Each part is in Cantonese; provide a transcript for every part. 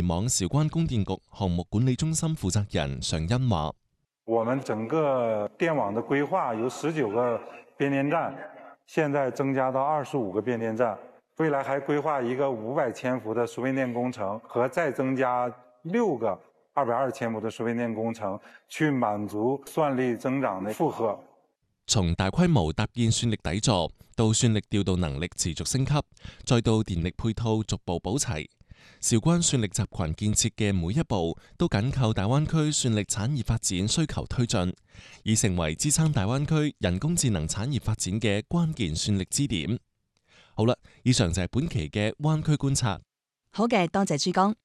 網韶關供電局項目管理中心負責人常恩話： 我們整個電網的規劃由19個變電站，現在增加到25個變電站，未來還規劃一個500千伏的輸變電工程，和再增加6個220千伏的輸變電工程，去滿足算力增長的負荷。 從大規模搭建算力底座，到算力調度能力持續升級，再到電力配套逐步補齊，韶關算力集群建設嘅每一步都緊扣大灣區算力產業發展需求推進，已成為支撐大灣區人工智能產業發展嘅關鍵算力支點。好啦，以上就係本期嘅灣區觀察。 好嘅，多謝珠江。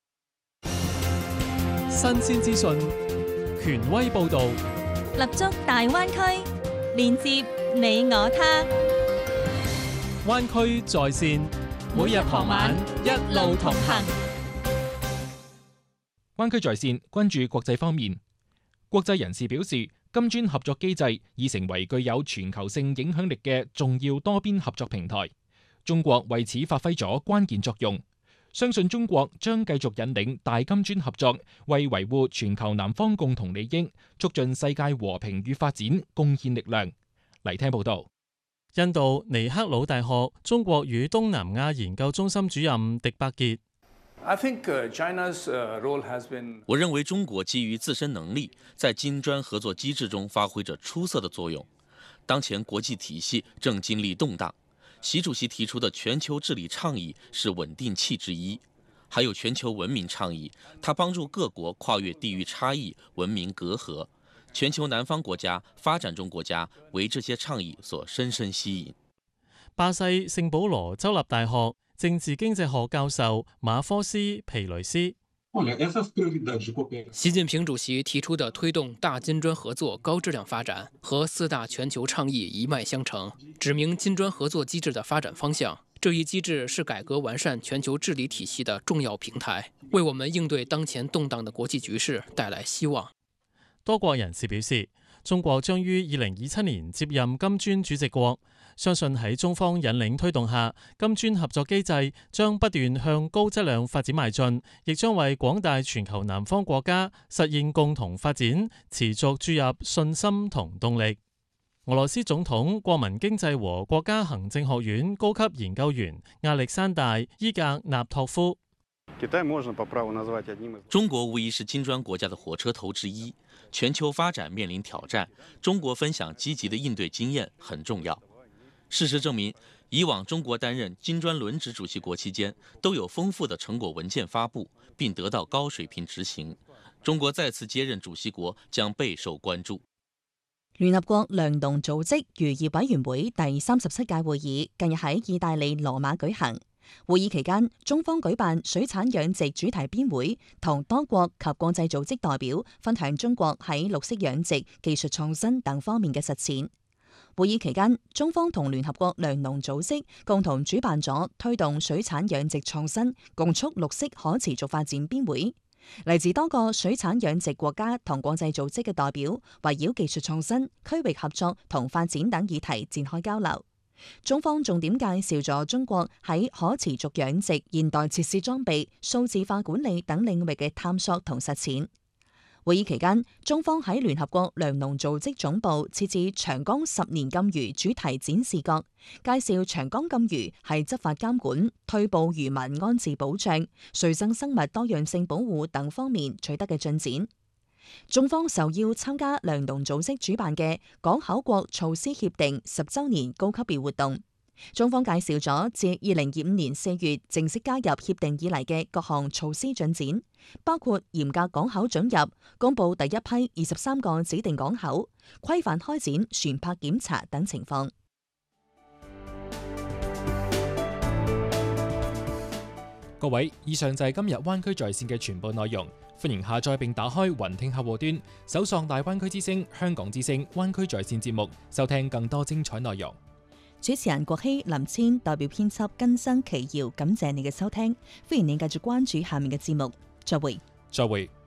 新鮮資訊，權威報導， 立足大灣區，連接你我他。 灣區在線，每日傍晚一路同行。灣區在線關注國際方面，國際人士表示，金磚合作機制已成為具有全球性影響力嘅重要多邊合作平台，中國為此發揮咗關鍵作用。相信中國將繼續引領大金磚合作，為維護全球南方共同利益、促進世界和平與發展貢獻力量。嚟聽報道。 印度尼赫魯大學中國與東南亞研究中心主任迪伯傑： 我認為中國基於自身能力，在金磚合作機制中發揮着出色的作用。當前國際體系正經歷動盪。習主席提出的全球治理倡議是穩定器之一，還有全球文明倡議，它幫助各國跨越地域差異、文明隔閡。全球南方國家、發展中國家為這些倡議所深深吸引。 巴西聖保羅州立大學政治經濟學教授馬科斯皮雷斯： 習近平主席提出的推動大金磚合作高質量發展和4大全球倡議一脈相承，指明金磚合作機制的發展方向。這一機制是改革完善全球治理體系的重要平台，為我們應對當前動盪的國際局勢帶來希望。 多國人士表示，中國將於2027年接任金磚主席國，相信喺中方引領推動下，金磚合作機制將不斷向高質量發展邁進，亦將為廣大全球南方國家實現共同發展持續注入信心同動力。俄羅斯總統國民經濟和國家行政學院高級研究員亞歷山大·伊格納托夫： 中國無疑是金磚國家的火車頭之一，全球發展面臨挑戰，中國分享積極的應對經驗很重要。事實證明，以往中國擔任金磚輪值主席國期間，都有豐富的成果文件發布，並得到高水平執行。中國再次接任主席國將備受關注。 聯合國糧農組織漁業委員會第37屆會議近日喺意大利羅馬舉行。會議期間，中方舉辦水產養殖主題邊會，同多國及國際組織代表分享中國喺綠色養殖、技術創新等方面嘅實踐。會議期間，中方同聯合國糧農組織共同主辦咗推動水產養殖創新、共促綠色可持續發展邊會。嚟自多個水產養殖國家同國際組織嘅代表，圍繞技術創新、區域合作同發展等議題展開交流。中方重點介紹咗中國喺可持續養殖、現代設施裝備、數字化管理等領域嘅探索同實踐。會議期間，中方喺聯合國糧農組織總部設置長江10年禁漁主題展示角，介紹長江禁漁係執法監管、退捕漁民安置保障、水生生物多樣性保護等方面取得嘅進展。中方受邀參加糧農組織主辦嘅港口國措施協定10週年高級別活動。中方介紹咗自2025年4月正式加入協定以嚟嘅各項措施進展，包括嚴格港口准入、公布第一批23個指定港口、規範開展船舶檢查等情況。 各位，以上就係今日灣區在線嘅全部內容。歡迎下載並打開雲聽客戶端，搜索大灣區之聲、香港之聲、灣區在線節目，收聽更多精彩內容。 主持人郭希、林千代表編輯根生奇耀，感謝你嘅收聽，歡迎你繼續關注下面嘅節目，再會。 再會。